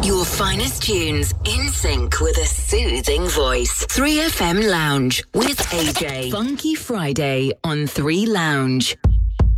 Your finest tunes in sync with a soothing voice. 3FM Lounge with AJ. Funky Friday on 3 Lounge.